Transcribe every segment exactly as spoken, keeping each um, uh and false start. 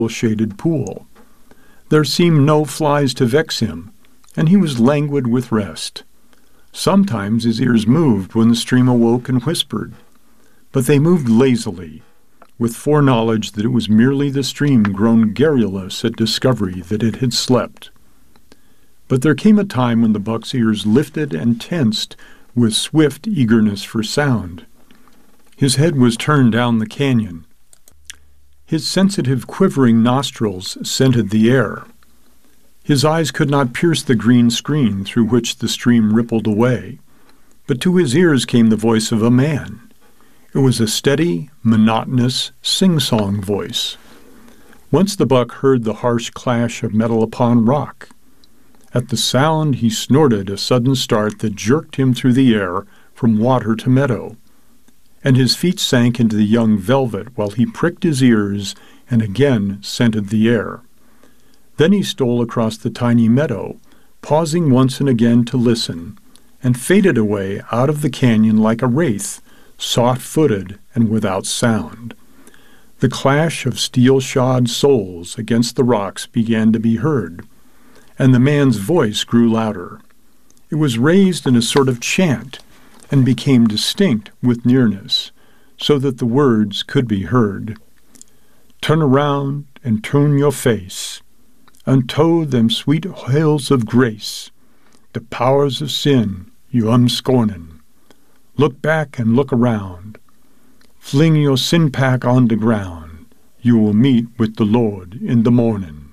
shaded pool. There seemed no flies to vex him, and he was languid with rest. Sometimes his ears moved when the stream awoke and whispered, but they moved lazily, with foreknowledge that it was merely the stream grown garrulous at discovery that it had slept. But there came a time when the buck's ears lifted and tensed with swift eagerness for sound. His head was turned down the canyon. His sensitive, quivering nostrils scented the air. His eyes could not pierce the green screen through which the stream rippled away, but to his ears came the voice of a man. It was a steady, monotonous, sing-song voice. Once the buck heard the harsh clash of metal upon rock. At the sound he snorted a sudden start that jerked him through the air from water to meadow, and his feet sank into the young velvet while he pricked his ears and again scented the air. Then he stole across the tiny meadow, pausing once and again to listen, and faded away out of the canyon like a wraith, soft-footed and without sound. The clash of steel-shod soles against the rocks began to be heard, and the man's voice grew louder. It was raised in a sort of chant, and became distinct with nearness, so that the words could be heard. Turn around and turn your face, unto them sweet hills of grace, the powers of sin you unscornin'. Look back and look around. Fling your sin pack on the ground. You will meet with the Lord in the morning.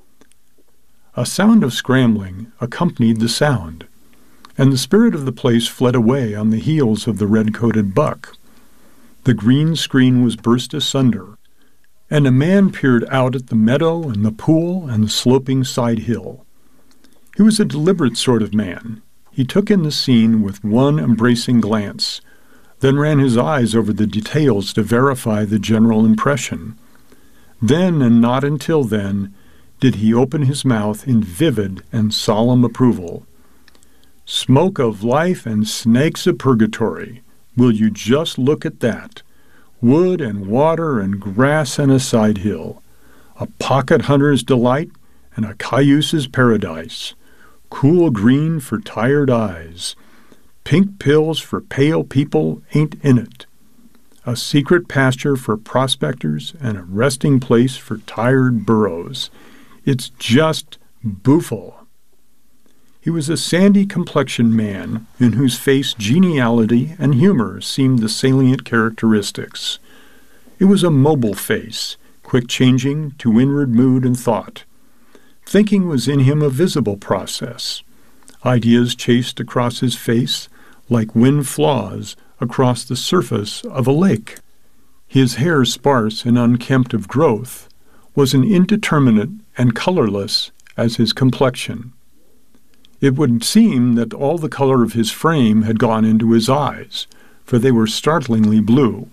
A sound of scrambling accompanied the sound, and the spirit of the place fled away on the heels of the red-coated buck. The green screen was burst asunder, and a man peered out at the meadow and the pool and the sloping side hill. He was a deliberate sort of man. He took in the scene with one embracing glance, then ran his eyes over the details to verify the general impression. Then, and not until then, did he open his mouth in vivid and solemn approval. Smoke of life and snakes of purgatory. Will you just look at that? Wood and water and grass and a side hill. A pocket hunter's delight and a cayuse's paradise. Cool green for tired eyes. Pink pills for pale people ain't in it. A secret pasture for prospectors and a resting place for tired burros. It's just booful. He was a sandy-complexioned man in whose face geniality and humor seemed the salient characteristics. It was a mobile face, quick-changing to inward mood and thought. Thinking was in him a visible process. Ideas chased across his face like wind flaws across the surface of a lake. His hair, sparse and unkempt of growth, was an indeterminate and colorless as his complexion. It would seem that all the color of his frame had gone into his eyes, for they were startlingly blue.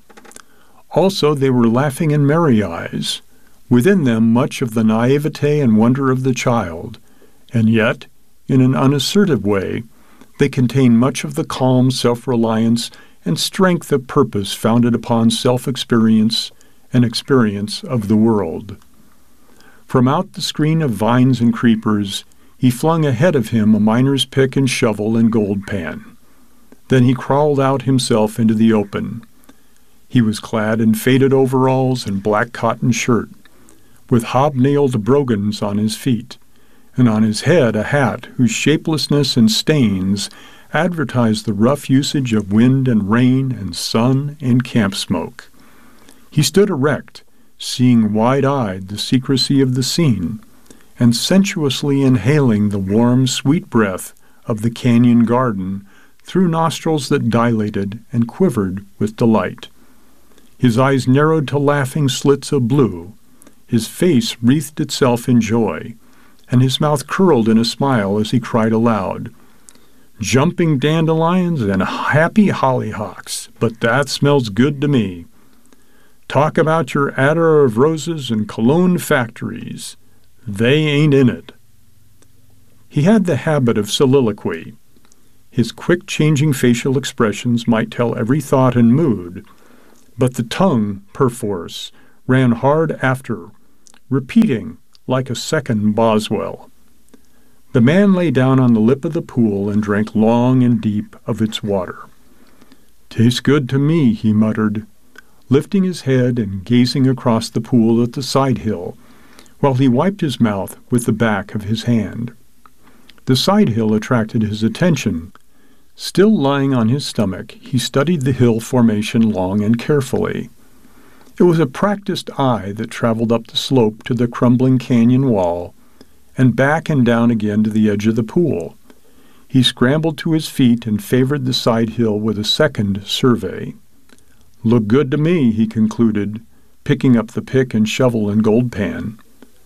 Also, they were laughing and merry eyes, within them much of the naivete and wonder of the child, and yet, in an unassertive way, they contained much of the calm self-reliance and strength of purpose founded upon self-experience and experience of the world. From out the screen of vines and creepers, he flung ahead of him a miner's pick and shovel and gold pan. Then he crawled out himself into the open. He was clad in faded overalls and black cotton shirt, with hobnailed brogans on his feet, and on his head a hat whose shapelessness and stains advertised the rough usage of wind and rain and sun and camp smoke. He stood erect, seeing wide-eyed the secrecy of the scene, and sensuously inhaling the warm, sweet breath of the canyon garden through nostrils that dilated and quivered with delight. His eyes narrowed to laughing slits of blue, his face wreathed itself in joy, and his mouth curled in a smile as he cried aloud, "Jumping dandelions and happy hollyhocks, but that smells good to me. Talk about your attar of roses and cologne factories. They ain't in it." He had the habit of soliloquy. His quick-changing facial expressions might tell every thought and mood, but the tongue, perforce, ran hard after, repeating like a second Boswell. The man lay down on the lip of the pool and drank long and deep of its water. "Tastes good to me," he muttered, lifting his head and gazing across the pool at the side hill, while he wiped his mouth with the back of his hand. The side hill attracted his attention. Still lying on his stomach, he studied the hill formation long and carefully. It was a practiced eye that traveled up the slope to the crumbling canyon wall, and back and down again to the edge of the pool. He scrambled to his feet and favored the side hill with a second survey. "Look good to me," he concluded, picking up the pick and shovel and gold pan.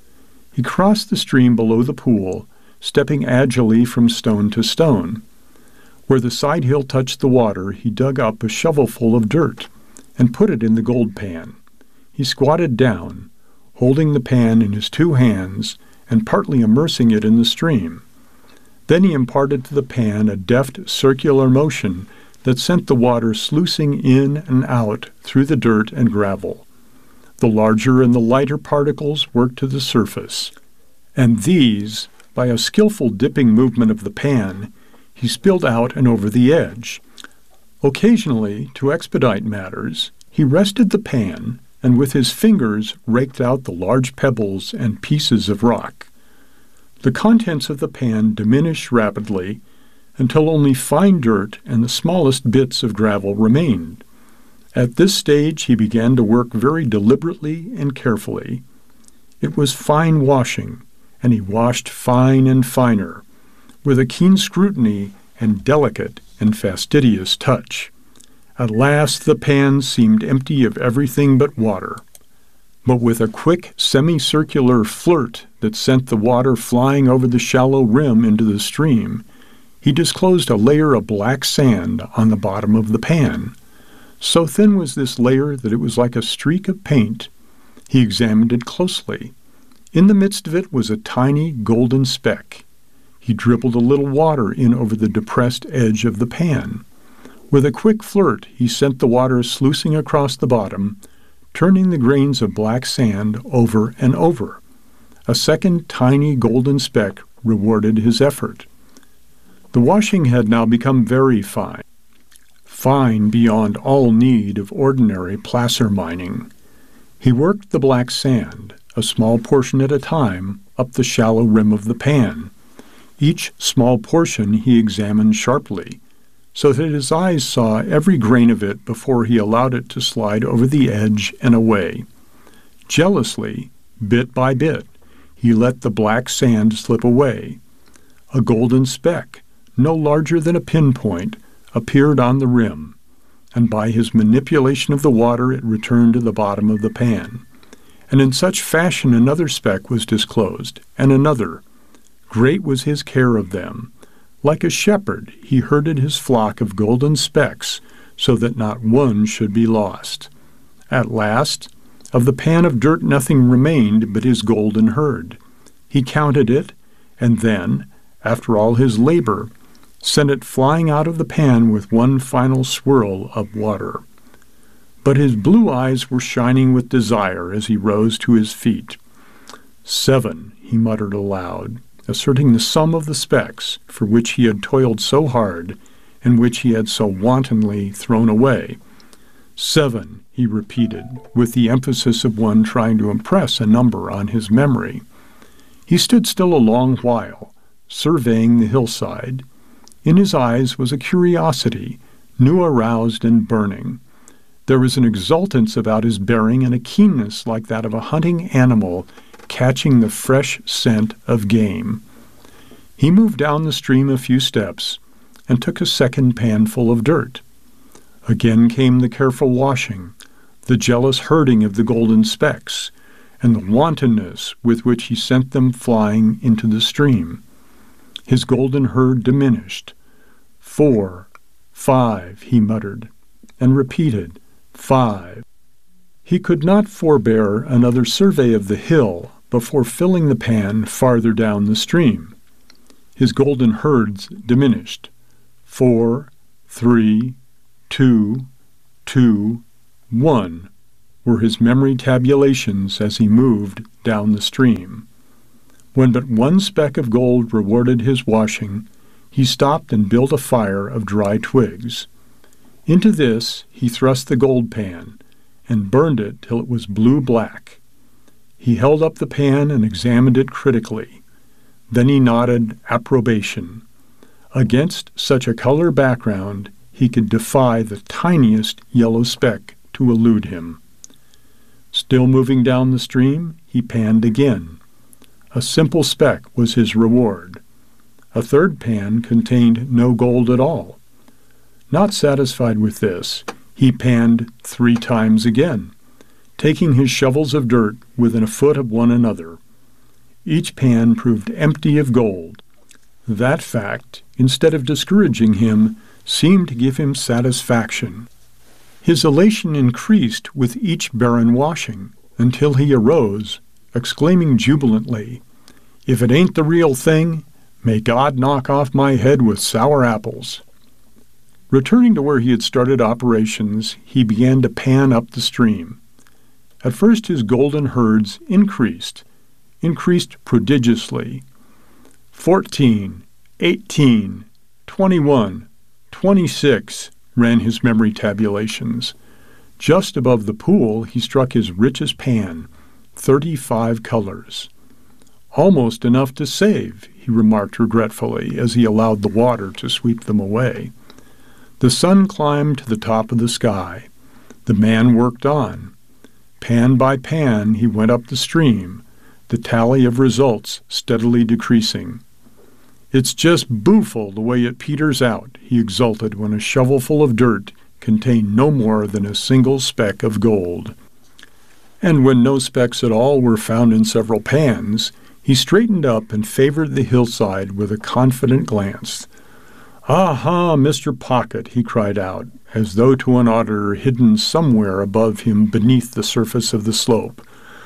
He crossed the stream below the pool, stepping agilely from stone to stone. Where the side hill touched the water, he dug up a shovelful of dirt and put it in the gold pan. He squatted down, holding the pan in his two hands and partly immersing it in the stream. Then he imparted to the pan a deft circular motion that sent the water sluicing in and out through the dirt and gravel. The larger and the lighter particles worked to the surface, and these, by a skillful dipping movement of the pan, he spilled out and over the edge. Occasionally, to expedite matters, he rested the pan and with his fingers raked out the large pebbles and pieces of rock. The contents of the pan diminished rapidly until only fine dirt and the smallest bits of gravel remained. At this stage he began to work very deliberately and carefully. It was fine washing, and he washed fine and finer, with a keen scrutiny and delicate and fastidious touch. At last the pan seemed empty of everything but water. But with a quick semicircular flirt that sent the water flying over the shallow rim into the stream, he disclosed a layer of black sand on the bottom of the pan. So thin was this layer that it was like a streak of paint. He examined it closely. In the midst of it was a tiny golden speck. He dribbled a little water in over the depressed edge of the pan. With a quick flirt, he sent the water sluicing across the bottom, turning the grains of black sand over and over. A second tiny golden speck rewarded his effort. The washing had now become very fine, fine beyond all need of ordinary placer mining. He worked the black sand, a small portion at a time, up the shallow rim of the pan. Each small portion he examined sharply, so that his eyes saw every grain of it before he allowed it to slide over the edge and away. Jealously, bit by bit, he let the black sand slip away. A golden speck, no larger than a pinpoint, appeared on the rim, and by his manipulation of the water it returned to the bottom of the pan. And in such fashion another speck was disclosed, and another. Great was his care of them. Like a shepherd, he herded his flock of golden specks, so that not one should be lost. At last, of the pan of dirt nothing remained but his golden herd. He counted it, and then, after all his labor, sent it flying out of the pan with one final swirl of water. But his blue eyes were shining with desire as he rose to his feet. "Seven," he muttered aloud, asserting the sum of the specks for which he had toiled so hard and which he had so wantonly thrown away. "Seven," he repeated, with the emphasis of one trying to impress a number on his memory. He stood still a long while, surveying the hillside. In his eyes was a curiosity, new aroused and burning. There was an exultance about his bearing and a keenness like that of a hunting animal catching the fresh scent of game. He moved down the stream a few steps and took a second panful of dirt. Again came the careful washing, the jealous herding of the golden specks, and the wantonness with which he sent them flying into the stream. His golden herd diminished. "Four, five," he muttered, and repeated, "Five." He could not forbear another survey of the hill before filling the pan farther down the stream. His golden herds diminished. Four, three, two, two, one, were his memory tabulations as he moved down the stream. When but one speck of gold rewarded his washing, he stopped and built a fire of dry twigs. Into this he thrust the gold pan, and burned it till it was blue-black. He held up the pan and examined it critically. Then he nodded approbation. Against such a color background, he could defy the tiniest yellow speck to elude him. Still moving down the stream, he panned again. A simple speck was his reward. A third pan contained no gold at all. Not satisfied with this, he panned three times again, taking his shovels of dirt within a foot of one another. Each pan proved empty of gold. That fact, instead of discouraging him, seemed to give him satisfaction. His elation increased with each barren washing, until he arose, exclaiming jubilantly, "If it ain't the real thing, may God knock off my head with sour apples." Returning to where he had started operations, he began to pan up the stream. At first his golden herds increased, increased prodigiously. Fourteen, eighteen, twenty-one, twenty-six, ran his memory tabulations. Just above the pool he struck his richest pan, thirty-five colors. "Almost enough to save," he remarked regretfully as he allowed the water to sweep them away. The sun climbed to the top of the sky. The man worked on. Pan by pan he went up the stream, the tally of results steadily decreasing. "It's just booful the way it peters out," he exulted when a shovelful of dirt contained no more than a single speck of gold. And when no specks at all were found in several pans, he straightened up and favored the hillside with a confident glance. "Aha, Mister Pocket," he cried out, as though to an auditor hidden somewhere above him beneath the surface of the slope.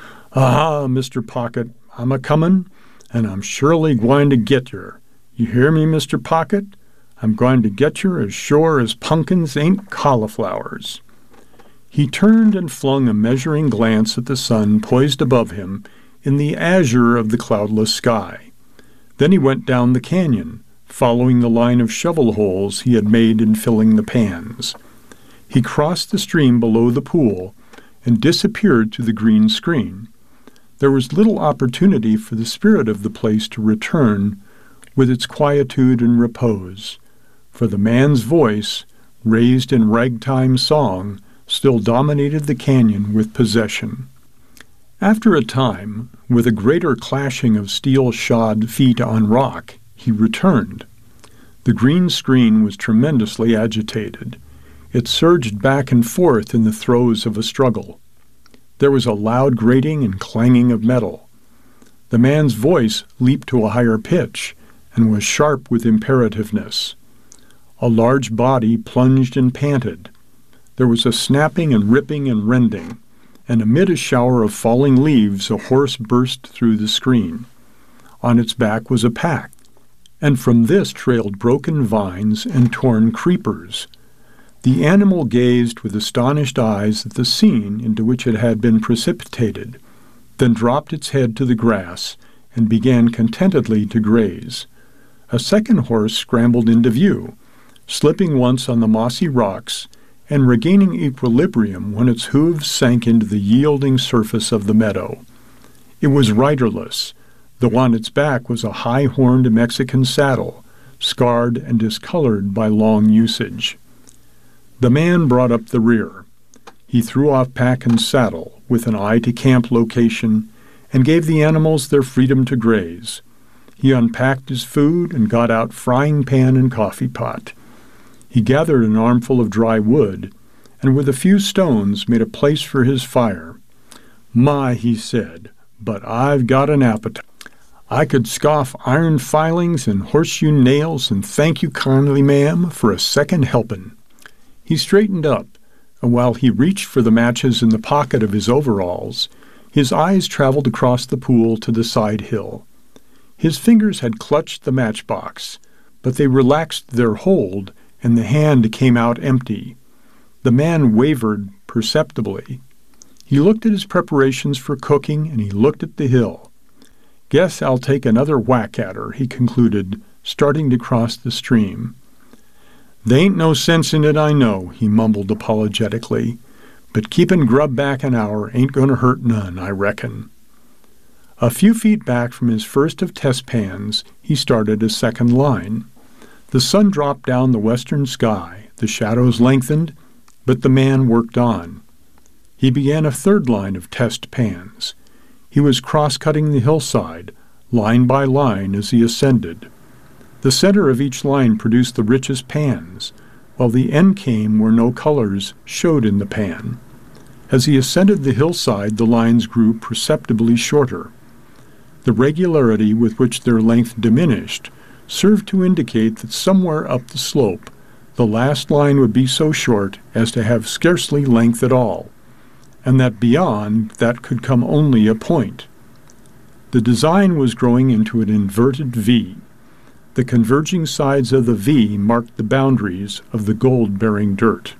"Aha, Mister Pocket, I'm a-comin', and I'm surely gwine to get yer. You hear me, Mister Pocket? I'm gwine to get yer as sure as pumpkins ain't cauliflowers." He turned and flung a measuring glance at the sun poised above him in the azure of the cloudless sky. Then he went down the canyon, following the line of shovel holes he had made in filling the pans. He crossed the stream below the pool and disappeared through the green screen. There was little opportunity for the spirit of the place to return with its quietude and repose, for the man's voice, raised in ragtime song, still dominated the canyon with possession. After a time, with a greater clashing of steel-shod feet on rock, he returned. The green screen was tremendously agitated. It surged back and forth in the throes of a struggle. There was a loud grating and clanging of metal. The man's voice leaped to a higher pitch and was sharp with imperativeness. A large body plunged and panted. There was a snapping and ripping and rending, and amid a shower of falling leaves a horse burst through the screen. On its back was a pack, and from this trailed broken vines and torn creepers. The animal gazed with astonished eyes at the scene into which it had been precipitated, then dropped its head to the grass and began contentedly to graze. A second horse scrambled into view, slipping once on the mossy rocks and regaining equilibrium when its hooves sank into the yielding surface of the meadow. It was riderless, though on its back was a high-horned Mexican saddle, scarred and discolored by long usage. The man brought up the rear. He threw off pack and saddle with an eye to camp location and gave the animals their freedom to graze. He unpacked his food and got out frying pan and coffee pot. He gathered an armful of dry wood and with a few stones made a place for his fire. "My," he said, "but I've got an appetite. I could scoff iron filings and horseshoe nails and thank you kindly, ma'am, for a second helpin'." He straightened up, and while he reached for the matches in the pocket of his overalls, his eyes traveled across the pool to the side hill. His fingers had clutched the matchbox, but they relaxed their hold, and the hand came out empty. The man wavered perceptibly. He looked at his preparations for cooking, and he looked at the hill. "Guess I'll take another whack at her," he concluded, starting to cross the stream. "They ain't no sense in it, I know," he mumbled apologetically, "but keepin' grub back an hour ain't going to hurt none, I reckon." A few feet back from his first of test pans, he started a second line. The sun dropped down the western sky, the shadows lengthened, but the man worked on. He began a third line of test pans. He was cross-cutting the hillside, line by line, as he ascended. The center of each line produced the richest pans, while the end came where no colors showed in the pan. As he ascended the hillside, the lines grew perceptibly shorter. The regularity with which their length diminished served to indicate that somewhere up the slope the last line would be so short as to have scarcely length at all, and that beyond that could come only a point. The design was growing into an inverted V. The converging sides of the V marked the boundaries of the gold-bearing dirt.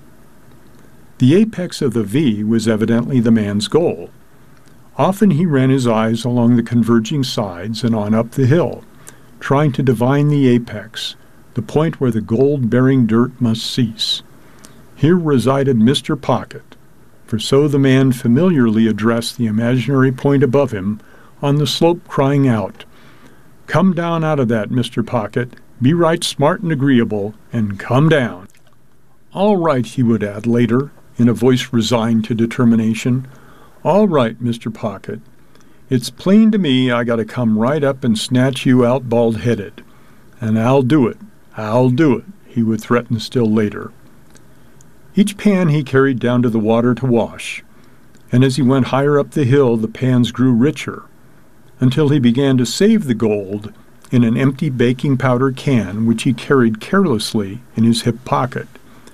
The apex of the V was evidently the man's goal. Often he ran his eyes along the converging sides and on up the hill, trying to divine the apex, the point where the gold-bearing dirt must cease. Here resided Mister Pocket, for so the man familiarly addressed the imaginary point above him on the slope, crying out, "Come down out of that, Mister Pocket. Be right smart and agreeable, and come down." "All right," he would add later, in a voice resigned to determination. "All right, Mister Pocket. It's plain to me I got to come right up and snatch you out bald-headed. And I'll do it. I'll do it," he would threaten still later. Each pan he carried down to the water to wash, and as he went higher up the hill the pans grew richer, until he began to save the gold in an empty baking powder can which he carried carelessly in his hip pocket.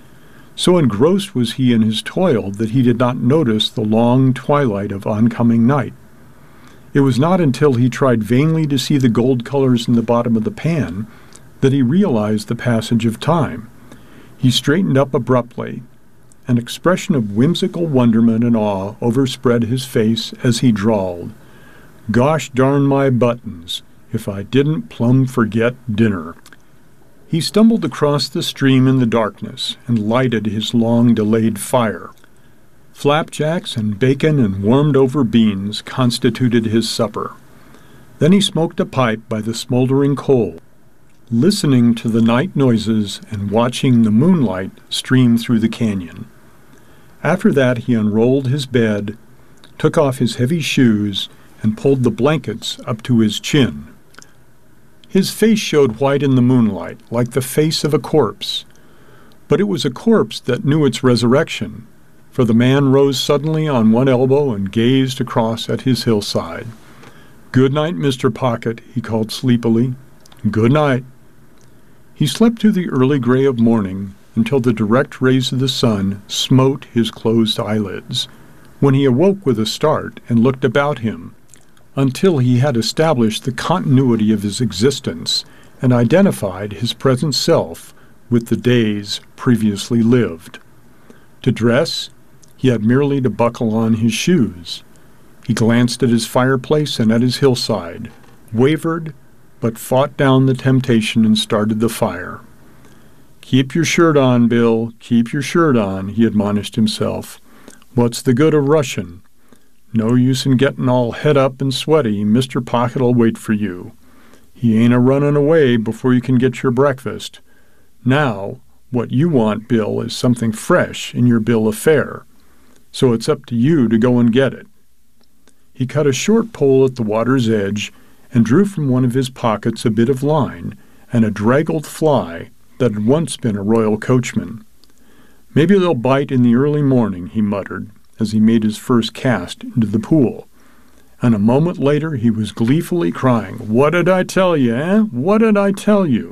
So engrossed was he in his toil that he did not notice the long twilight of oncoming night. It was not until he tried vainly to see the gold colors in the bottom of the pan that he realized the passage of time. He straightened up abruptly. An expression of whimsical wonderment and awe overspread his face as he drawled, "Gosh darn my buttons, if I didn't plumb forget dinner." He stumbled across the stream in the darkness and lighted his long-delayed fire. Flapjacks and bacon and warmed-over beans constituted his supper. Then he smoked a pipe by the smoldering coal, listening to the night noises and watching the moonlight stream through the canyon. After that he unrolled his bed, took off his heavy shoes, and pulled the blankets up to his chin. His face showed white in the moonlight, like the face of a corpse. But it was a corpse that knew its resurrection, for the man rose suddenly on one elbow and gazed across at his hillside. "Good night, Mister Pocket," he called sleepily. "Good night." He slept through the early gray of morning until the direct rays of the sun smote his closed eyelids, when he awoke with a start and looked about him, until he had established the continuity of his existence and identified his present self with the days previously lived. To dress, he had merely to buckle on his shoes. He glanced at his fireplace and at his hillside, wavered, but fought down the temptation and started the fire. "Keep your shirt on, Bill, keep your shirt on," he admonished himself. "What's the good of rushin'? No use in gettin' all het up and sweaty. Mister Pocket'll wait for you. He ain't a-runnin' away before you can get your breakfast. Now, what you want, Bill, is something fresh in your bill of fare, so it's up to you to go and get it." He cut a short pole at the water's edge and drew from one of his pockets a bit of line and a draggled fly that had once been a royal coachman. "Maybe they'll bite in the early morning," he muttered, as he made his first cast into the pool. And a moment later he was gleefully crying, "What did I tell you, eh? What did I tell you?"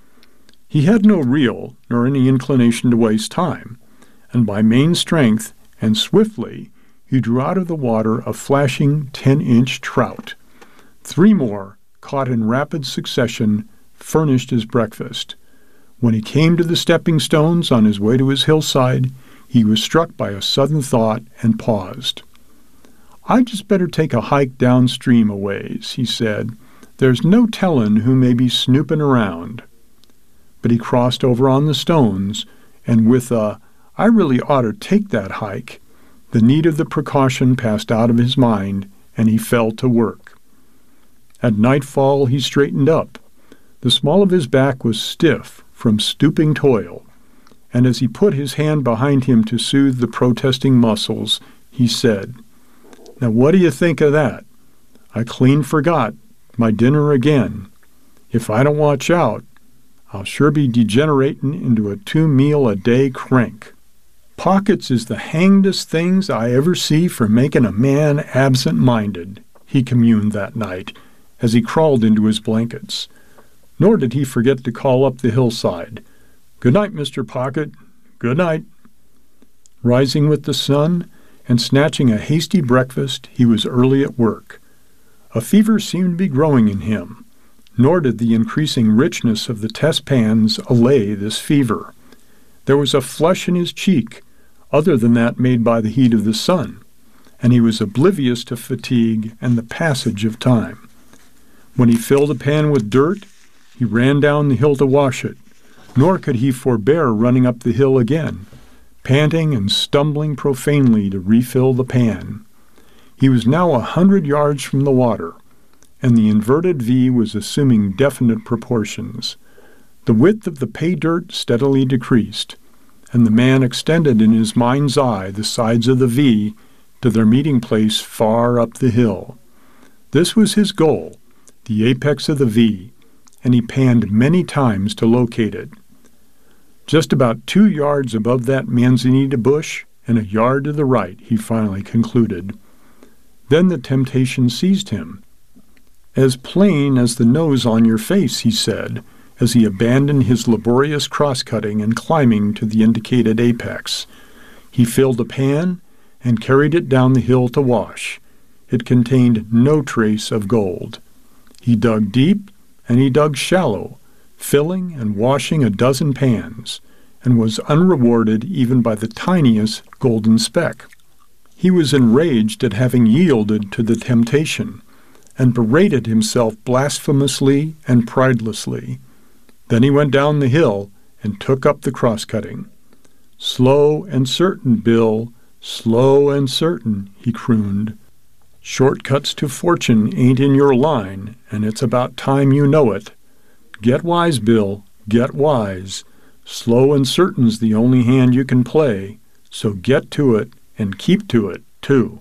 He had no reel nor any inclination to waste time, and by main strength and swiftly he drew out of the water a flashing ten-inch trout. Three more, caught in rapid succession, furnished his breakfast. When he came to the stepping stones on his way to his hillside, he was struck by a sudden thought and paused. "I'd just better take a hike downstream a ways," he said. "There's no tellin' who may be snoopin' around." But he crossed over on the stones, and with a, "I really ought to take that hike," the need of the precaution passed out of his mind, and he fell to work. At nightfall he straightened up. The small of his back was stiff from stooping toil, and as he put his hand behind him to soothe the protesting muscles, he said, "Now what do you think of that? I clean forgot my dinner again. If I don't watch out, I'll sure be degeneratin' into a two-meal-a-day crank. Pockets is the hangdest things I ever see for making a man absent-minded," he communed that night as he crawled into his blankets. Nor did he forget to call up the hillside, "Good night, Mister Pocket. Good night." Rising with the sun and snatching a hasty breakfast, he was early at work. A fever seemed to be growing in him, nor did the increasing richness of the test pans allay this fever. There was a flush in his cheek, other than that made by the heat of the sun, and he was oblivious to fatigue and the passage of time. When he filled a pan with dirt, he ran down the hill to wash it, nor could he forbear running up the hill again, panting and stumbling profanely to refill the pan. He was now a hundred yards from the water, and the inverted V was assuming definite proportions. The width of the pay dirt steadily decreased, and the man extended in his mind's eye the sides of the V to their meeting place far up the hill. This was his goal, the apex of the V, and he panned many times to locate it. Just about two yards above that manzanita bush and a yard to the right, he finally concluded. Then the temptation seized him. "As plain as the nose on your face," he said, as he abandoned his laborious cross-cutting and climbing to the indicated apex. He filled a pan and carried it down the hill to wash. It contained no trace of gold. He dug deep and he dug shallow, filling and washing a dozen pans, and was unrewarded even by the tiniest golden speck. He was enraged at having yielded to the temptation, and berated himself blasphemously and pridelessly. Then he went down the hill and took up the cross-cutting. "Slow and certain, Bill, slow and certain," he crooned. "Shortcuts to fortune ain't in your line, and it's about time you know it. Get wise, Bill, get wise. Slow and certain's the only hand you can play, so get to it and keep to it, too."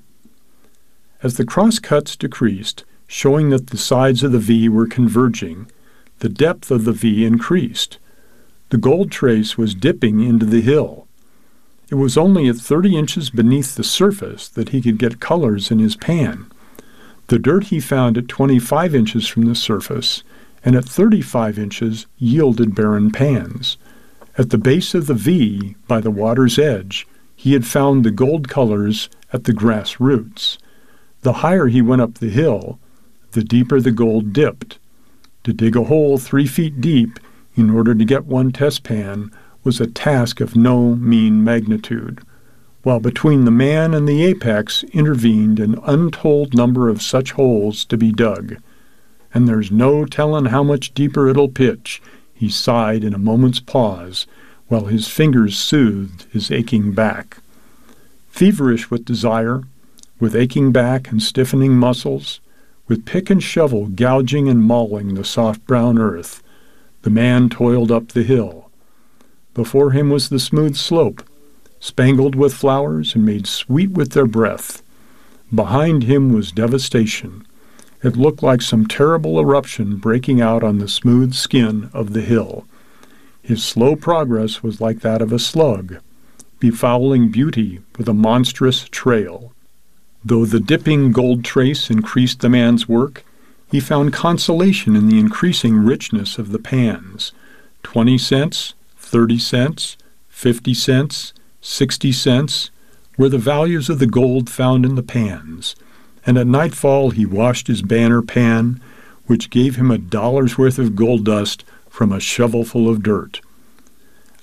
As the cross-cuts decreased, showing that the sides of the V were converging, the depth of the V increased. The gold trace was dipping into the hill. It was only at thirty inches beneath the surface that he could get colors in his pan. The dirt he found at twenty-five inches from the surface, and at thirty-five inches yielded barren pans. At the base of the V, by the water's edge, he had found the gold colors at the grass roots. The higher he went up the hill, the deeper the gold dipped. To dig a hole three feet deep in order to get one test pan was a task of no mean magnitude, while between the man and the apex intervened an untold number of such holes to be dug. "And there's no tellin' how much deeper it'll pitch," he sighed in a moment's pause, while his fingers soothed his aching back. Feverish with desire, with aching back and stiffening muscles, with pick and shovel gouging and mauling the soft brown earth, the man toiled up the hill. Before him was the smooth slope, spangled with flowers and made sweet with their breath. Behind him was devastation. It looked like some terrible eruption breaking out on the smooth skin of the hill. His slow progress was like that of a slug, befouling beauty with a monstrous trail. Though the dipping gold trace increased the man's work, he found consolation in the increasing richness of the pans. Twenty cents, thirty cents, fifty cents, sixty cents were the values of the gold found in the pans, and at nightfall he washed his banner pan, which gave him a dollar's worth of gold dust from a shovelful of dirt.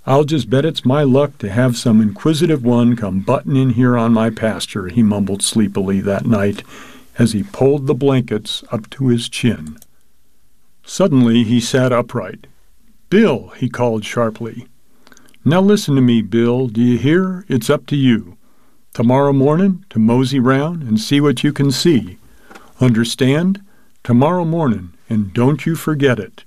"I'll just bet it's my luck to have some inquisitive one come buttin' in here on my pasture," he mumbled sleepily that night as he pulled the blankets up to his chin. Suddenly he sat upright. "Bill," he called sharply. "Now listen to me, Bill. Do you hear? It's up to you. Tomorrow morning to mosey round and see what you can see. Understand? Tomorrow morning, and don't you forget it."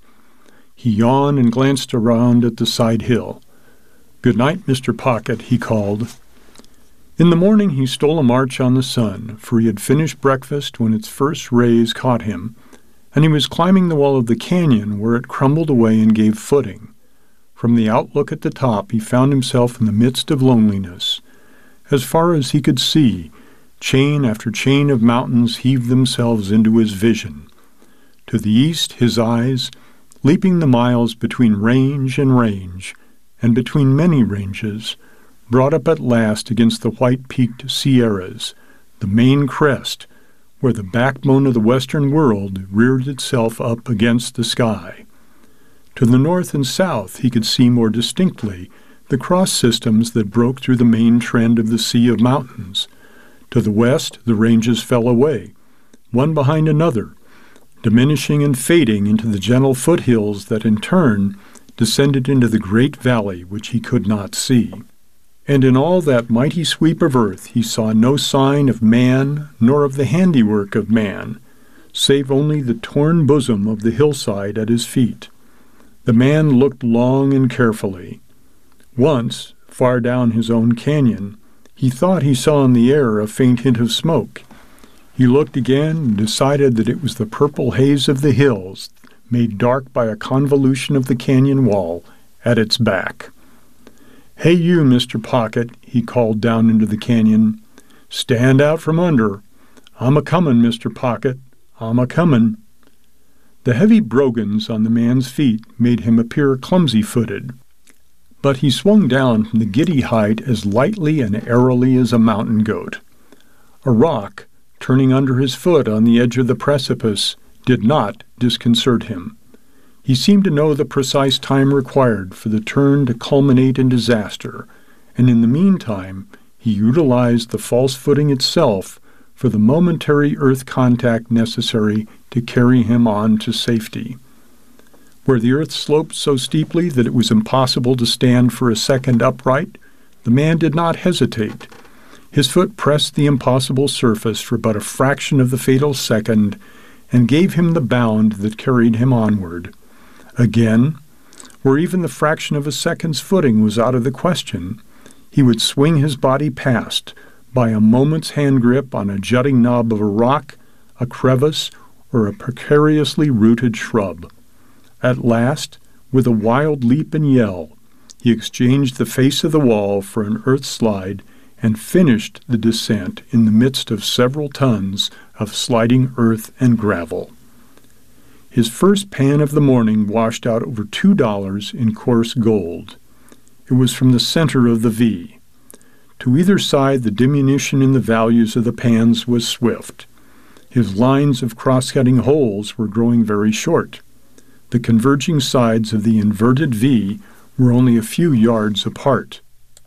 He yawned and glanced around at the side hill. "Good night, Mister Pocket," he called. In the morning he stole a march on the sun, for he had finished breakfast when its first rays caught him, and he was climbing the wall of the canyon where it crumbled away and gave footing. From the outlook at the top he found himself in the midst of loneliness. As far as he could see, chain after chain of mountains heaved themselves into his vision. To the east his eyes, leaping the miles between range and range, and between many ranges, brought up at last against the white-peaked Sierras, the main crest, where the backbone of the western world reared itself up against the sky. To the north and south he could see more distinctly the cross systems that broke through the main trend of the sea of mountains. To the west the ranges fell away, one behind another, diminishing and fading into the gentle foothills that in turn descended into the great valley which he could not see. And in all that mighty sweep of earth he saw no sign of man nor of the handiwork of man, save only the torn bosom of the hillside at his feet. The man looked long and carefully. Once, far down his own canyon, he thought he saw in the air a faint hint of smoke. He looked again and decided that it was the purple haze of the hills, made dark by a convolution of the canyon wall at its back. "Hey you, Mister Pocket," he called down into the canyon. "Stand out from under. I'm a-comin', Mister Pocket. I'm a-comin'." The heavy brogans on the man's feet made him appear clumsy-footed, but he swung down from the giddy height as lightly and airily as a mountain goat. A rock, turning under his foot on the edge of the precipice, did not disconcert him. He seemed to know the precise time required for the turn to culminate in disaster, and in the meantime he utilized the false footing itself for the momentary earth contact necessary to carry him on to safety. Where the earth sloped so steeply that it was impossible to stand for a second upright, the man did not hesitate. His foot pressed the impossible surface for but a fraction of the fatal second and gave him the bound that carried him onward. Again, where even the fraction of a second's footing was out of the question, he would swing his body past by a moment's hand grip on a jutting knob of a rock, a crevice, or a precariously rooted shrub. At last, with a wild leap and yell, he exchanged the face of the wall for an earth slide and finished the descent in the midst of several tons of sliding earth and gravel. His first pan of the morning washed out over two dollars in coarse gold. It was from the center of the V. To either side, the diminution in the values of the pans was swift. His lines of cross-cutting holes were growing very short. The converging sides of the inverted V were only a few yards apart.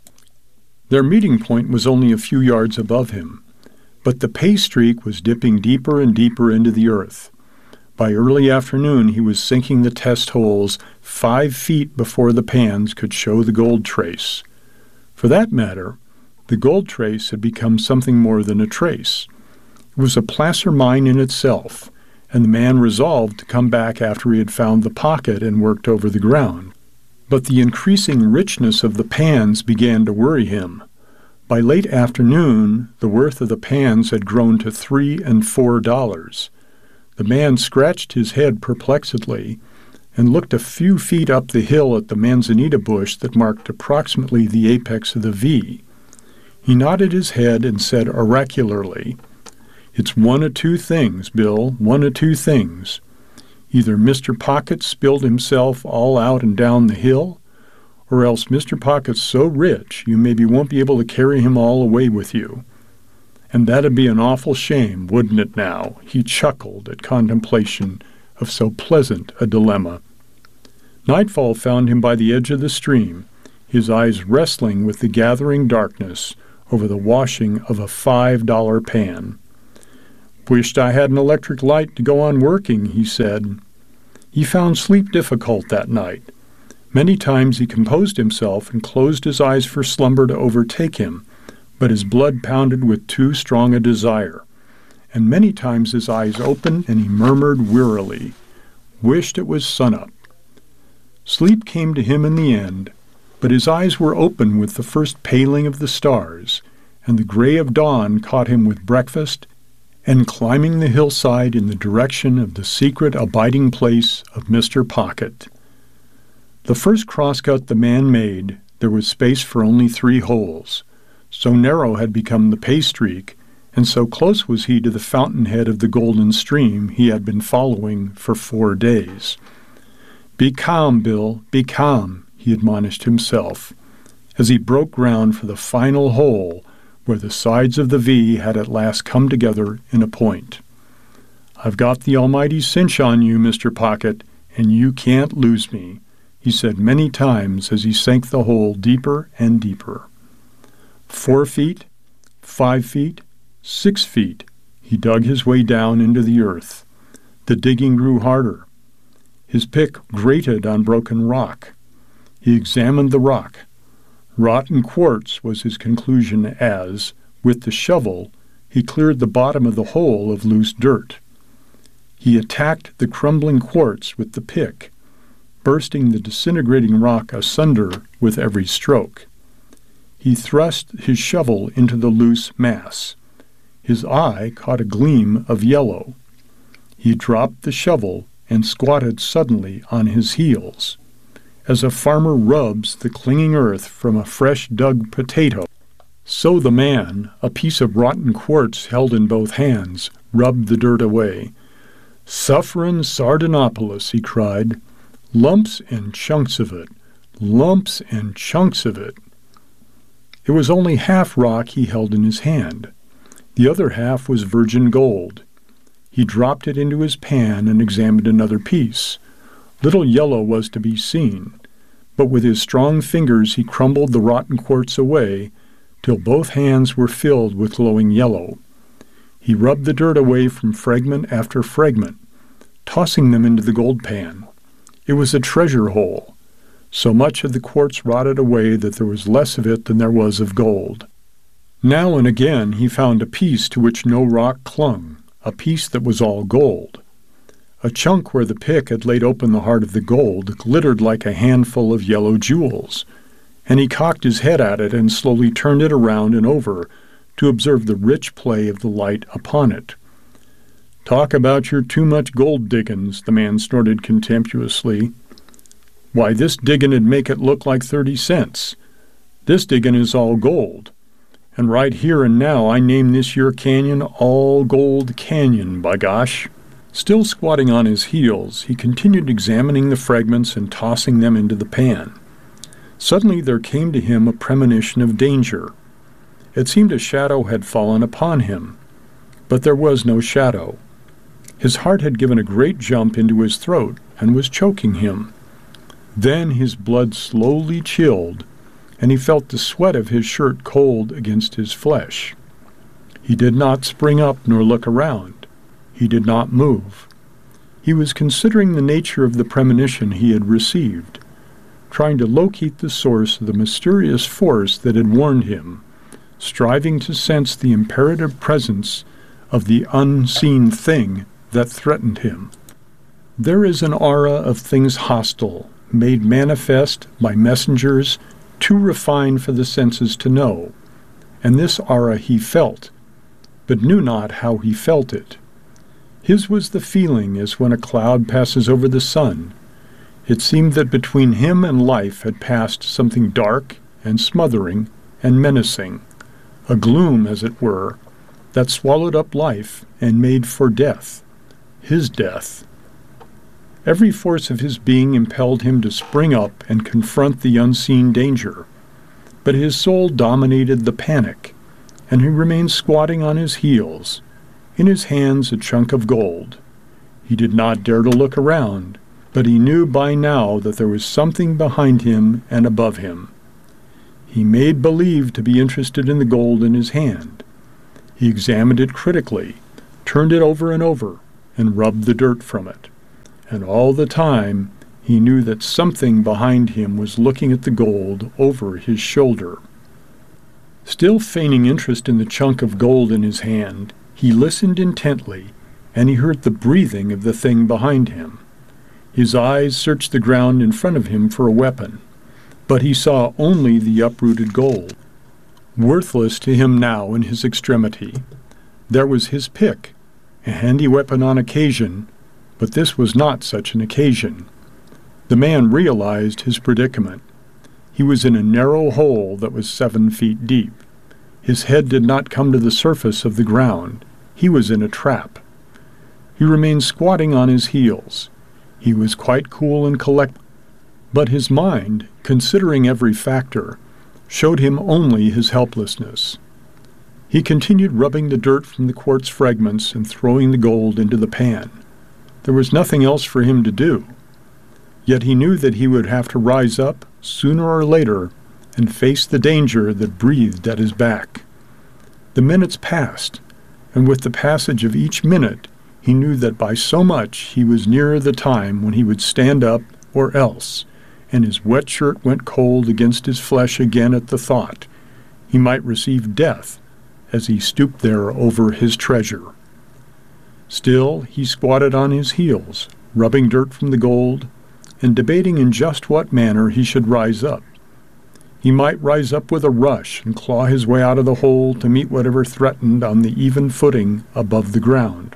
Their meeting point was only a few yards above him, but the pay streak was dipping deeper and deeper into the earth. By early afternoon he was sinking the test holes five feet before the pans could show the gold trace. For that matter, the gold trace had become something more than a trace. It was a placer mine in itself, and the man resolved to come back after he had found the pocket and worked over the ground. But the increasing richness of the pans began to worry him. By late afternoon, the worth of the pans had grown to three and four dollars. The man scratched his head perplexedly and looked a few feet up the hill at the manzanita bush that marked approximately the apex of the V. He nodded his head and said oracularly, "It's one of two things, Bill, one of two things. Either Mister Pocket spilled himself all out and down the hill, or else Mister Pocket's so rich you maybe won't be able to carry him all away with you. And that'd be an awful shame, wouldn't it now?" He chuckled at contemplation of so pleasant a dilemma. Nightfall found him by the edge of the stream, his eyes wrestling with the gathering darkness over the washing of a five dollar pan. "Wished I had an electric light to go on working," he said. He found sleep difficult that night. Many times he composed himself and closed his eyes for slumber to overtake him, but his blood pounded with too strong a desire. And many times his eyes opened and he murmured wearily, "Wished it was sunup." Sleep came to him in the end, but his eyes were open with the first paling of the stars, and the gray of dawn caught him with breakfast and climbing the hillside in the direction of the secret abiding place of Mister Pocket. The first crosscut the man made, there was space for only three holes. So narrow had become the pay streak, and so close was he to the fountainhead of the golden stream he had been following for four days. "Be calm, Bill, be calm," he admonished himself, as he broke ground for the final hole where the sides of the V had at last come together in a point. "I've got the almighty cinch on you, Mister Pocket, and you can't lose me," he said many times as he sank the hole deeper and deeper. Four feet, five feet, six feet, he dug his way down into the earth. The digging grew harder. His pick grated on broken rock. He examined the rock. Rotten quartz was his conclusion as, with the shovel, he cleared the bottom of the hole of loose dirt. He attacked the crumbling quartz with the pick, bursting the disintegrating rock asunder with every stroke. He thrust his shovel into the loose mass. His eye caught a gleam of yellow. He dropped the shovel and squatted suddenly on his heels, as a farmer rubs the clinging earth from a fresh-dug potato. So the man, a piece of rotten quartz held in both hands, rubbed the dirt away. "Sufferin' Sardanapalus," he cried. "Lumps and chunks of it, lumps and chunks of it." It was only half rock he held in his hand. The other half was virgin gold. He dropped it into his pan and examined another piece. Little yellow was to be seen, but with his strong fingers he crumbled the rotten quartz away till both hands were filled with glowing yellow. He rubbed the dirt away from fragment after fragment, tossing them into the gold pan. It was a treasure hole. So much of the quartz rotted away that there was less of it than there was of gold. Now and again he found a piece to which no rock clung, a piece that was all gold. A chunk where the pick had laid open the heart of the gold glittered like a handful of yellow jewels, and he cocked his head at it and slowly turned it around and over to observe the rich play of the light upon it. "Talk about your too much gold diggins," the man snorted contemptuously. "Why, this diggin' 'd make it look like thirty cents. This diggin' is all gold. And right here and now I name this here canyon All Gold Canyon, by gosh." Still squatting on his heels, he continued examining the fragments and tossing them into the pan. Suddenly there came to him a premonition of danger. It seemed a shadow had fallen upon him, but there was no shadow. His heart had given a great jump into his throat and was choking him. Then his blood slowly chilled, and he felt the sweat of his shirt cold against his flesh. He did not spring up nor look around. He did not move. He was considering the nature of the premonition he had received, trying to locate the source of the mysterious force that had warned him, striving to sense the imperative presence of the unseen thing that threatened him. There is an aura of things hostile, made manifest by messengers too refined for the senses to know, and this aura he felt, but knew not how he felt it. His was the feeling as when a cloud passes over the sun. It seemed that between him and life had passed something dark and smothering and menacing, a gloom, as it were, that swallowed up life and made for death, his death. Every force of his being impelled him to spring up and confront the unseen danger, but his soul dominated the panic, and he remained squatting on his heels, in his hands a chunk of gold. He did not dare to look around, but he knew by now that there was something behind him and above him. He made believe to be interested in the gold in his hand. He examined it critically, turned it over and over, and rubbed the dirt from it. And all the time he knew that something behind him was looking at the gold over his shoulder. Still feigning interest in the chunk of gold in his hand, he listened intently, and he heard the breathing of the thing behind him. His eyes searched the ground in front of him for a weapon, but he saw only the uprooted gold. Worthless to him now in his extremity, there was his pick, a handy weapon on occasion, but this was not such an occasion. The man realized his predicament. He was in a narrow hole that was seven feet deep. His head did not come to the surface of the ground. He was in a trap. He remained squatting on his heels. He was quite cool and collected, but his mind, considering every factor, showed him only his helplessness. He continued rubbing the dirt from the quartz fragments and throwing the gold into the pan. There was nothing else for him to do. Yet he knew that he would have to rise up, sooner or later, and face the danger that breathed at his back. The minutes passed, and with the passage of each minute, he knew that by so much he was nearer the time when he would stand up or else, and his wet shirt went cold against his flesh again at the thought. He might receive death as he stooped there over his treasure. Still, he squatted on his heels, rubbing dirt from the gold, and debating in just what manner he should rise up. He might rise up with a rush and claw his way out of the hole to meet whatever threatened on the even footing above the ground.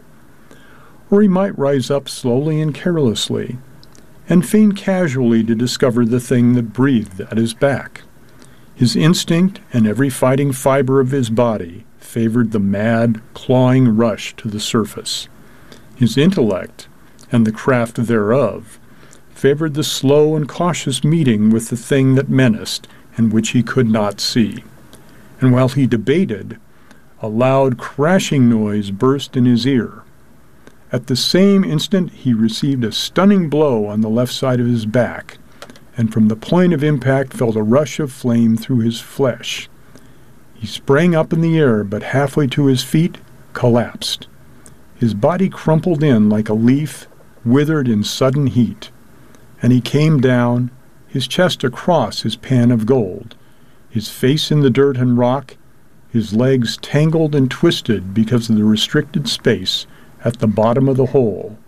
Or he might rise up slowly and carelessly, and feign casually to discover the thing that breathed at his back. His instinct and every fighting fiber of his body favored the mad, clawing rush to the surface. His intellect, and the craft thereof, favored the slow and cautious meeting with the thing that menaced and which he could not see. And while he debated, a loud crashing noise burst in his ear. At the same instant he received a stunning blow on the left side of his back, and from the point of impact felt a rush of flame through his flesh. He sprang up in the air, but halfway to his feet, collapsed. His body crumpled in like a leaf, withered in sudden heat, and he came down, his chest across his pan of gold, his face in the dirt and rock, his legs tangled and twisted because of the restricted space at the bottom of the hole.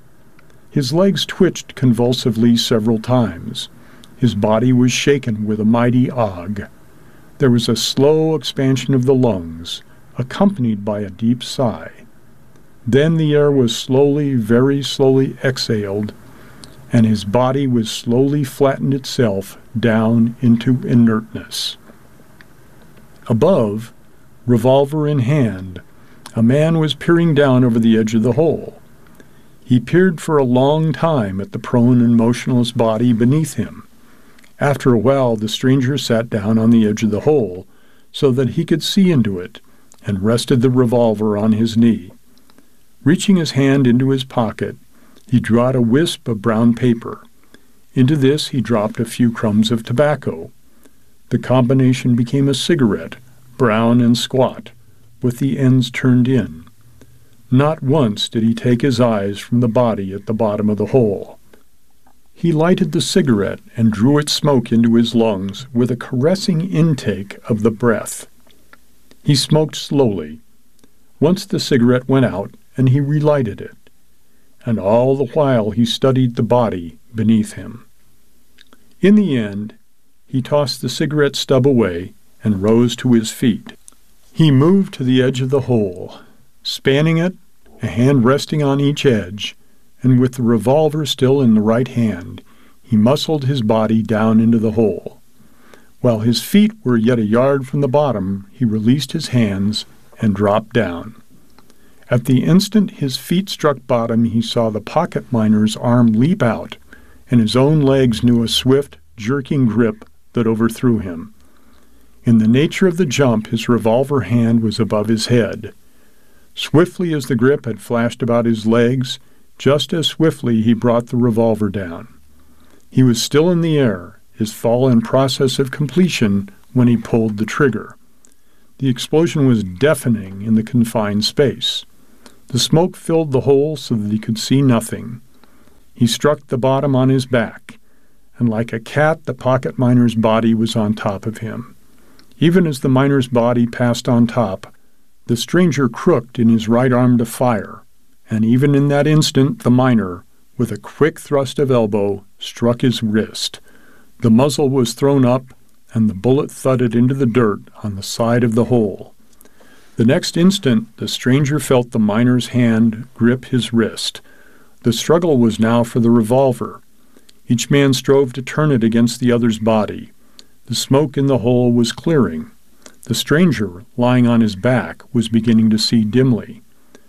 His legs twitched convulsively several times. His body was shaken with a mighty ague. There was a slow expansion of the lungs, accompanied by a deep sigh. Then the air was slowly, very slowly exhaled, and his body was slowly flattened itself down into inertness. Above, revolver in hand, a man was peering down over the edge of the hole. He peered for a long time at the prone and motionless body beneath him. After a while, the stranger sat down on the edge of the hole so that he could see into it, and rested the revolver on his knee. Reaching his hand into his pocket, he drew out a wisp of brown paper. Into this he dropped a few crumbs of tobacco. The combination became a cigarette, brown and squat, with the ends turned in. Not once did he take his eyes from the body at the bottom of the hole. He lighted the cigarette and drew its smoke into his lungs with a caressing intake of the breath. He smoked slowly. Once the cigarette went out, and he relighted it. And all the while he studied the body beneath him. In the end, he tossed the cigarette stub away and rose to his feet. He moved to the edge of the hole, spanning it, a hand resting on each edge, and with the revolver still in the right hand, he muscled his body down into the hole. While his feet were yet a yard from the bottom, he released his hands and dropped down. At the instant his feet struck bottom, he saw the pocket miner's arm leap out, and his own legs knew a swift, jerking grip that overthrew him. In the nature of the jump, his revolver hand was above his head. Swiftly as the grip had flashed about his legs, just as swiftly he brought the revolver down. He was still in the air, his fall in process of completion when he pulled the trigger. The explosion was deafening in the confined space. The smoke filled the hole so that he could see nothing. He struck the bottom on his back, and like a cat, the pocket miner's body was on top of him. Even as the miner's body passed on top, the stranger crooked in his right arm to fire, and even in that instant the miner, with a quick thrust of elbow, struck his wrist. The muzzle was thrown up, and the bullet thudded into the dirt on the side of the hole. The next instant the stranger felt the miner's hand grip his wrist. The struggle was now for the revolver. Each man strove to turn it against the other's body. The smoke in the hole was clearing. The stranger, lying on his back, was beginning to see dimly.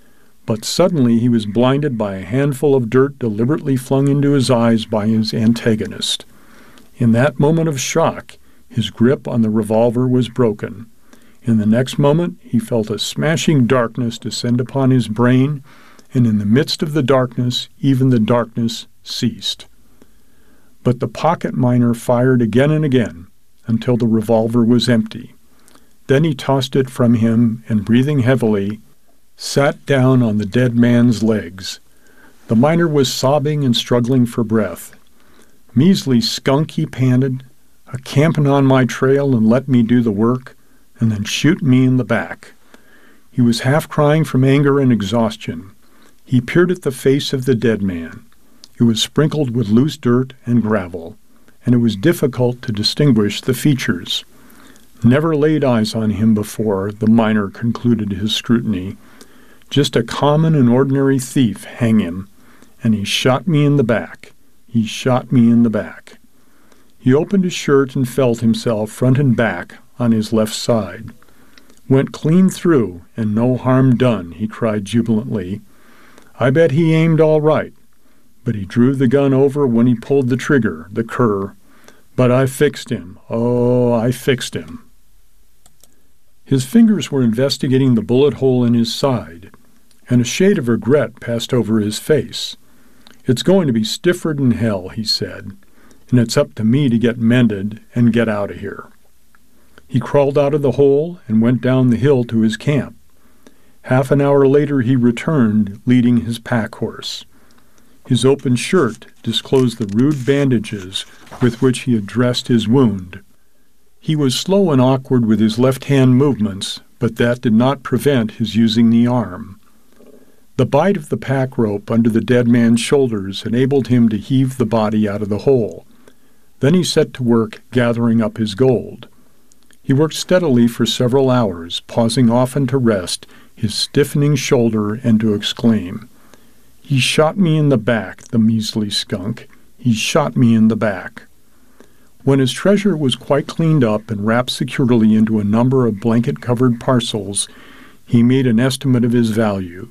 But suddenly he was blinded by a handful of dirt deliberately flung into his eyes by his antagonist. In that moment of shock, his grip on the revolver was broken. In the next moment he felt a smashing darkness descend upon his brain, and in the midst of the darkness even the darkness ceased. But the pocket miner fired again and again until the revolver was empty. Then he tossed it from him and, breathing heavily, sat down on the dead man's legs. The miner was sobbing and struggling for breath. "Measly skunk," he panted, "a campin' on my trail and let me do the work, and then shoot me in the back." He was half crying from anger and exhaustion. He peered at the face of the dead man. It was sprinkled with loose dirt and gravel, and it was difficult to distinguish the features. Never laid eyes on him before, the miner concluded his scrutiny. Just a common and ordinary thief, hang him, and he shot me in the back. He shot me in the back. He opened his shirt and felt himself front and back on his left side. "Went clean through, and no harm done," he cried jubilantly. "I bet he aimed all right, but he drew the gun over when he pulled the trigger, the cur. But I fixed him. Oh, I fixed him." His fingers were investigating the bullet hole in his side, and a shade of regret passed over his face. "It's going to be stiffer than hell," he said, "and it's up to me to get mended and get out of here." He crawled out of the hole and went down the hill to his camp. Half an hour later he returned, leading his pack horse. His open shirt disclosed the rude bandages with which he had dressed his wound. He was slow and awkward with his left-hand movements, but that did not prevent his using the arm. The bite of the pack rope under the dead man's shoulders enabled him to heave the body out of the hole. Then he set to work gathering up his gold. He worked steadily for several hours, pausing often to rest his stiffening shoulder and to exclaim, "He shot me in the back, the measly skunk. He shot me in the back." When his treasure was quite cleaned up and wrapped securely into a number of blanket-covered parcels, he made an estimate of his value.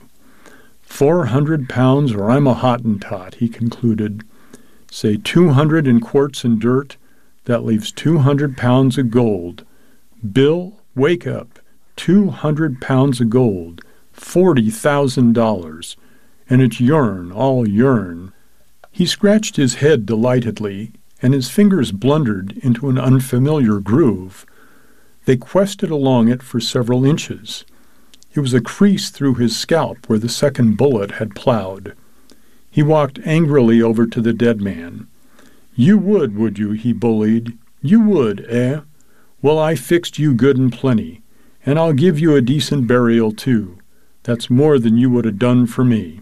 Four hundred pounds or I'm a Hottentot," he concluded. "Say two hundred in quartz and dirt, that leaves two hundred pounds of gold. Bill, wake up. Two hundred pounds of gold. Forty thousand dollars. And it's yourn, all yourn." He scratched his head delightedly, and his fingers blundered into an unfamiliar groove. They quested along it for several inches. It was a crease through his scalp where the second bullet had plowed. He walked angrily over to the dead man. "You would, would you?" he bullied. "You would, eh? Well, I fixed you good and plenty, and I'll give you a decent burial, too. That's more than you would have done for me."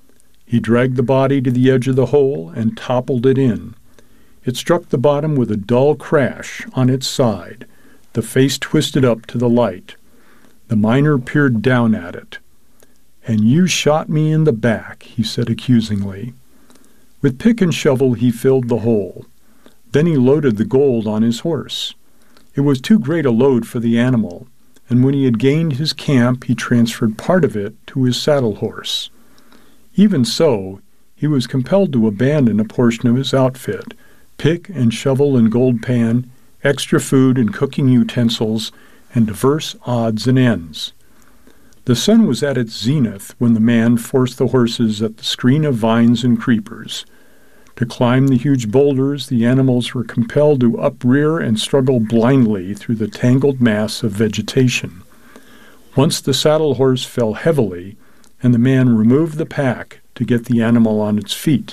He dragged the body to the edge of the hole and toppled it in. It struck the bottom with a dull crash on its side. The face twisted up to the light. The miner peered down at it. "And you shot me in the back," he said accusingly. With pick and shovel he filled the hole. Then he loaded the gold on his horse. It was too great a load for the animal, and when he had gained his camp he transferred part of it to his saddle horse. Even so, he was compelled to abandon a portion of his outfit, pick and shovel and gold pan, extra food and cooking utensils, and diverse odds and ends. The sun was at its zenith when the man forced the horses at the screen of vines and creepers. To climb the huge boulders, the animals were compelled to uprear and struggle blindly through the tangled mass of vegetation. Once the saddle horse fell heavily, and the man removed the pack to get the animal on its feet.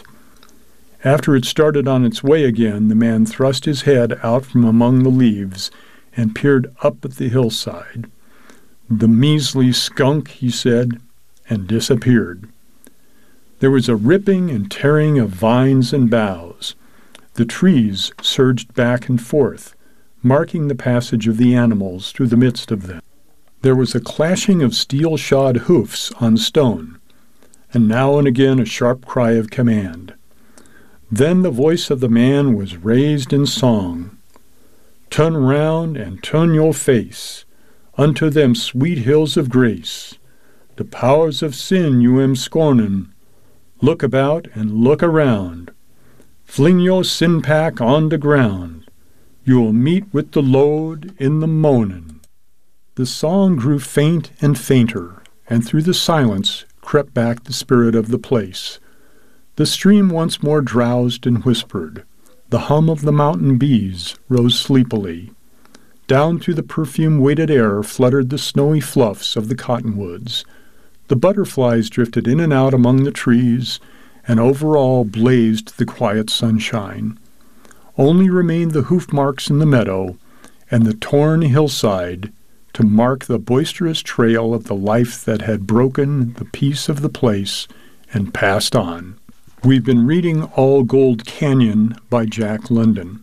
After it started on its way again, the man thrust his head out from among the leaves and peered up at the hillside. "The measly skunk," he said, and disappeared. There was a ripping and tearing of vines and boughs. The trees surged back and forth, marking the passage of the animals through the midst of them. There was a clashing of steel-shod hoofs on stone, and now and again a sharp cry of command. Then the voice of the man was raised in song. "Turn round and turn your face unto them sweet hills of grace. The powers of sin you am scornin'. Look about and look around. Fling your sin pack on the ground. You'll meet with the Lord in the mornin'." The song grew faint and fainter, and through the silence crept back the spirit of the place. The stream once more drowsed and whispered. The hum of the mountain bees rose sleepily. Down through the perfume-weighted air fluttered the snowy fluffs of the cottonwoods. The butterflies drifted in and out among the trees, and over all blazed the quiet sunshine. Only remained the hoof marks in the meadow and the torn hillside to mark the boisterous trail of the life that had broken the peace of the place and passed on. We've been reading All Gold Canyon by Jack London.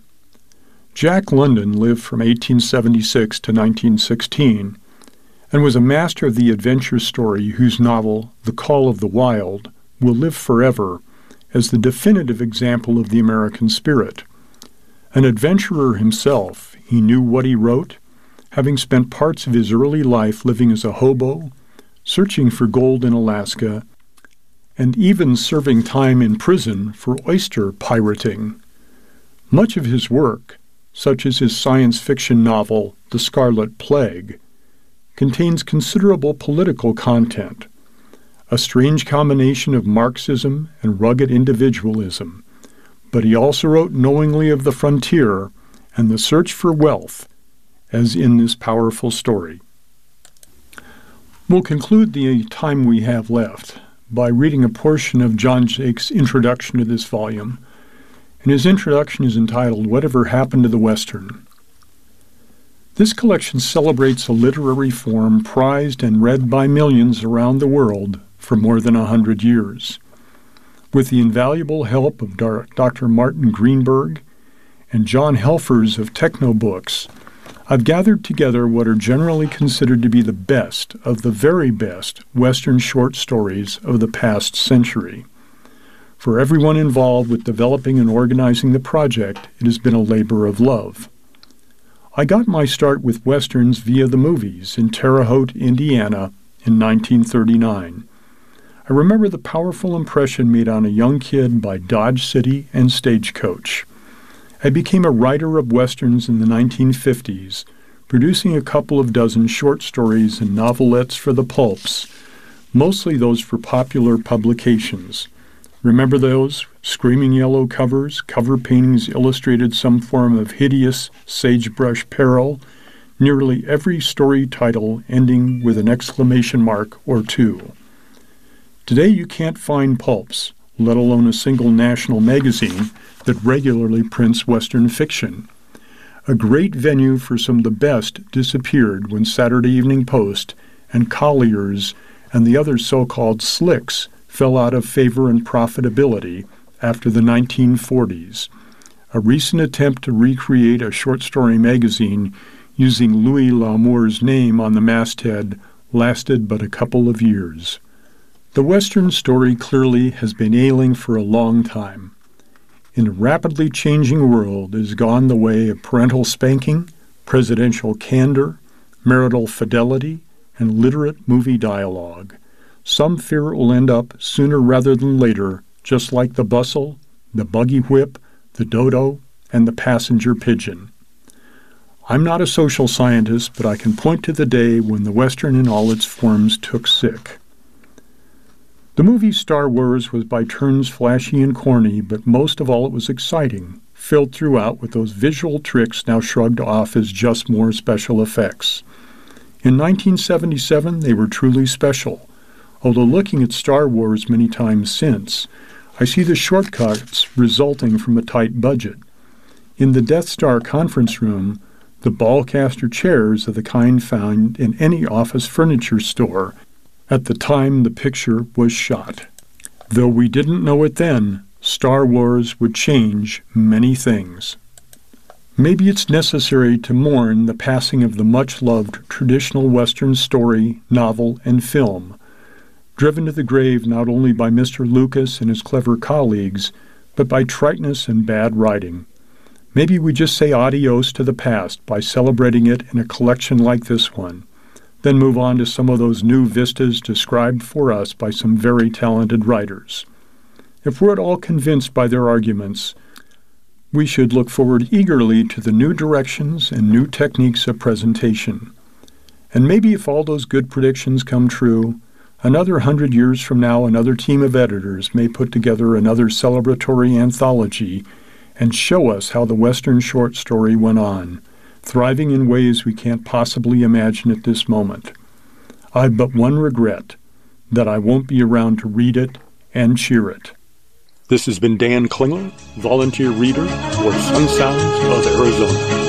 Jack London lived from eighteen seventy-six to nineteen sixteen and was a master of the adventure story whose novel, The Call of the Wild, will live forever as the definitive example of the American spirit. An adventurer himself, he knew what he wrote, having spent parts of his early life living as a hobo, searching for gold in Alaska, and even serving time in prison for oyster pirating. Much of his work, such as his science fiction novel The Scarlet Plague, contains considerable political content, a strange combination of Marxism and rugged individualism, but he also wrote knowingly of the frontier and the search for wealth, as in this powerful story. We'll conclude the time we have left by reading a portion of John Jake's introduction to this volume, and his introduction is entitled Whatever Happened to the Western. This collection celebrates a literary form prized and read by millions around the world for more than a hundred years. With the invaluable help of Doctor Martin Greenberg and John Helfers of Technobooks, I've gathered together what are generally considered to be the best of the very best Western short stories of the past century. For everyone involved with developing and organizing the project, it has been a labor of love. I got my start with Westerns via the movies in Terre Haute, Indiana, in nineteen thirty-nine. I remember the powerful impression made on a young kid by Dodge City and Stagecoach. I became a writer of Westerns in the nineteen fifties, producing a couple of dozen short stories and novelettes for the pulps, mostly those for popular publications. Remember those? Screaming yellow covers, cover paintings illustrated some form of hideous sagebrush peril, nearly every story title ending with an exclamation mark or two. Today you can't find pulps, let alone a single national magazine that regularly prints Western fiction. A great venue for some of the best disappeared when Saturday Evening Post and Collier's and the other so-called slicks fell out of favor and profitability after the nineteen forties. A recent attempt to recreate a short story magazine using Louis L'Amour's name on the masthead lasted but a couple of years. The Western story clearly has been ailing for a long time. In a rapidly changing world, it has gone the way of parental spanking, presidential candor, marital fidelity, and literate movie dialogue. Some fear it will end up sooner rather than later, just like the bustle, the buggy whip, the dodo, and the passenger pigeon. I'm not a social scientist, but I can point to the day when the Western in all its forms took sick. The movie Star Wars was by turns flashy and corny, but most of all it was exciting, filled throughout with those visual tricks now shrugged off as just more special effects. In nineteen seventy-seven, they were truly special, although looking at Star Wars many times since, I see the shortcuts resulting from a tight budget. In the Death Star conference room, the ballcaster chairs of the kind found in any office furniture store at the time the picture was shot. Though we didn't know it then, Star Wars would change many things. Maybe it's necessary to mourn the passing of the much-loved traditional Western story, novel, and film, driven to the grave not only by Mister Lucas and his clever colleagues, but by triteness and bad writing. Maybe we just say adios to the past by celebrating it in a collection like this one, then move on to some of those new vistas described for us by some very talented writers. If we're at all convinced by their arguments, we should look forward eagerly to the new directions and new techniques of presentation. And maybe if all those good predictions come true, another hundred years from now another team of editors may put together another celebratory anthology and show us how the Western short story went on, thriving in ways we can't possibly imagine at this moment. I've but one regret, that I won't be around to read it and cheer it. This has been Dan Klingler, volunteer reader for Sun Sounds of Arizona.